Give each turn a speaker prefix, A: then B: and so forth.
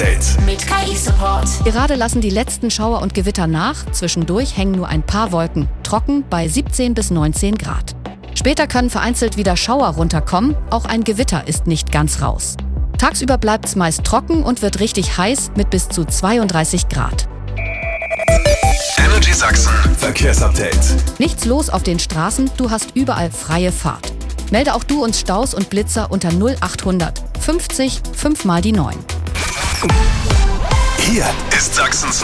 A: Mit KI-Support.
B: Gerade lassen die letzten Schauer und Gewitter nach, zwischendurch hängen nur ein paar Wolken, trocken bei 17 bis 19 Grad. Später können vereinzelt wieder Schauer runterkommen, auch ein Gewitter ist nicht ganz raus. Tagsüber bleibt es meist trocken und wird richtig heiß mit bis zu 32 Grad.
C: Energy Sachsen Verkehrsupdate.
B: Nichts los auf den Straßen, du hast überall freie Fahrt. Melde auch du uns Staus und Blitzer unter 0800 50 5 mal die 9.
C: Hier ist Sachsens